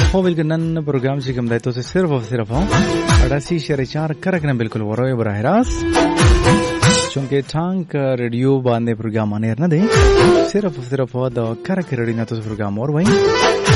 خو بالکل نن پروګرام چې کوم دی تاسو صرف او صرف 88.4 کرک نه بالکل وروي براه راست چونکه ټانک ریډیو باندې پروګرام نه دی صرف او صرف د کرک ریډیو نه تاسو پروګرام وروي